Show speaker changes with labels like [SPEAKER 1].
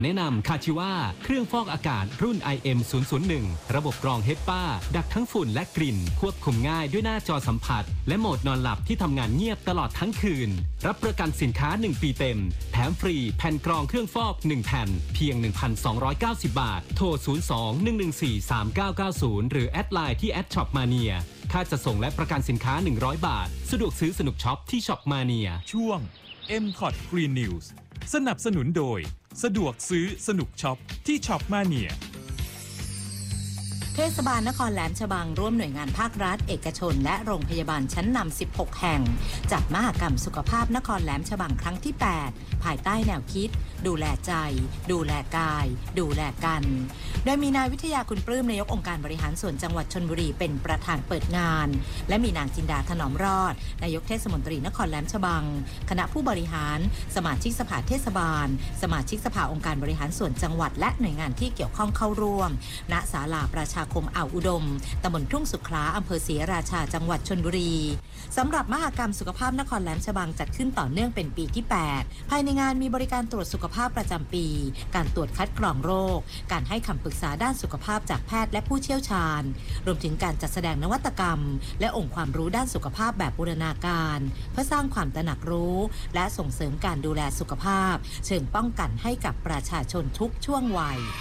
[SPEAKER 1] แนะนำคาชิว่าเครื่องฟอกอากาศรุ่น IM001 ระบบกรองHEPAดักทั้งฝุ่นและกลิ่นควบคุมง่ายด้วยหน้าจอสัมผัสและโหมดนอนหลับที่ทำงานเงียบตลอดทั้งคืนรับประกันสินค้า1ปีเต็มแถมฟรีแผ่นกรองเครื่องฟอก1แผ่นเพียง 1,290 บาทโทร 02-114-3990 หรือแอดไลน์ที่@shopmaniaค่าจะส่งและประกันสินค้า100 บาทสะดวกซื้อสนุกช็อปที่ Shopmania
[SPEAKER 2] ช่วง M-Cot Green News สนับสนุนโดยสะดวกซื้อสนุกช็อปที่ Shopmania
[SPEAKER 3] เทศบาลนครแหลมฉบังร่วมหน่วยงานภาครัฐเอกชนและโรงพยาบาลชั้นนำ16 แห่งจัดมหกรรมสุขภาพนครแหลมฉบังครั้งที่ 8 ภายใต้แนวคิดดูแลใจดูแลกายดูแลกันโดยมีนายวิทยาคุณปลื้มนายกองค์การบริหารส่วนจังหวัดชลบุรีเป็นประธานเปิดงานและมีนางจินดาถนอมรอดนายกเทศมนตรีนครแหลมฉบังคณะผู้บริหารสมาชิกสภาเทศบาลสมาชิกสภาองค์การบริหารส่วนจังหวัดและหน่วยงานที่เกี่ยวข้องเข้าร่วมณศาลาประชาคมอ่าวอุดมตำบลทุ่งสุขลาอำเภอศรีราชาจังหวัดชลบุรีสำหรับมหกรรมสุขภาพนครแหลมฉบังจัดขึ้นต่อเนื่องเป็นปีที่ 8 ภายในงานมีบริการตรวจสุขภาพประจำปีการตรวจคัดกรองโรคการให้คำปรึกษาด้านสุขภาพจากแพทย์และผู้เชี่ยวชาญรวมถึงการจัดแสดงนวัตกรรมและองค์ความรู้ด้านสุขภาพแบบบูรณาการเพื่อสร้างความตระหนักรู้และส่งเสริมการดูแลสุขภาพเชิงป้องกันให้กับประชาชนทุกช่วงวัย